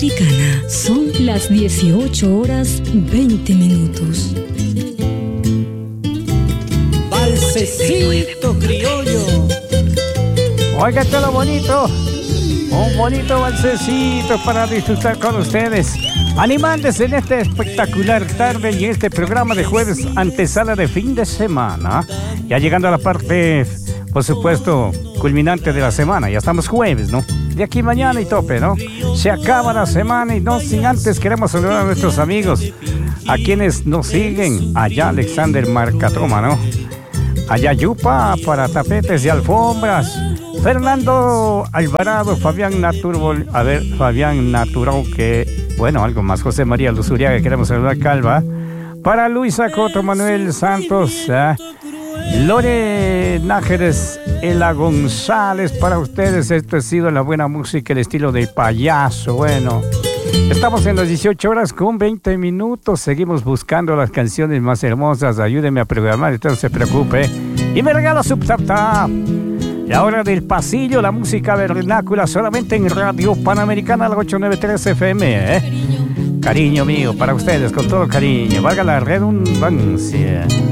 Panamericana. Son las 18:20. Balsecito criollo. Oiga, todo lo bonito. Un bonito balsecito para disfrutar con ustedes. Animándose en esta espectacular tarde y en este programa de jueves, antesala de fin de semana. Ya llegando a la parte, por supuesto, culminante de la semana. Ya estamos jueves, ¿no? De aquí mañana y tope, ¿no? Se acaba la semana y no sin antes queremos saludar a nuestros amigos, a quienes nos siguen. Allá Alexander Marcatoma, ¿no? Allá Yupa para tapetes y alfombras. Fernando Alvarado, Fabián Naturbol, Fabián Naturau, que, bueno, algo más, José María Luzuriaga, queremos saludar Calva. Para Luisa Coto, Manuel Santos, Lore Nájeres, Ela González, para ustedes, esto ha sido la buena música, el estilo del payaso, bueno. Estamos en las 18:20, seguimos buscando las canciones más hermosas, ayúdenme a programar, entonces no se preocupe. Y me regala su tap. La hora del pasillo, la música vernácula solamente en Radio Panamericana, la 893 FM, Cariño mío, para ustedes, con todo cariño, valga la redundancia.